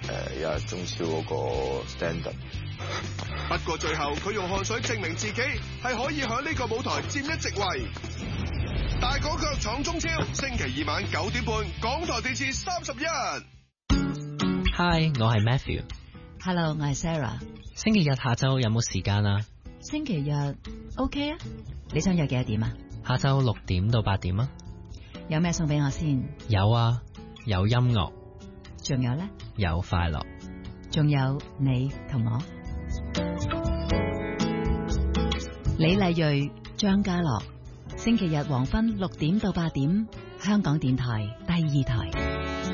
日中超嗰個 standard。 不過最後佢用汗水證明自己係可以喺呢個舞台佔一席位。大港腳闖中超，星期二晚9點半，港台電視31。 Hi， 我係 Matthew。 Hello， 我係 Sarah。 星期日下晝有冇時間啊？ 星期日 OK 啊？你想約幾多點啊？ 下晝6點到8點啊。 有咩送俾我先？ 有啊，有音樂。 仲有呢？ 有快樂。 仲有你同我。李麗蕊、張家樂，星期日黃昏6點到8點，香港電台第2台。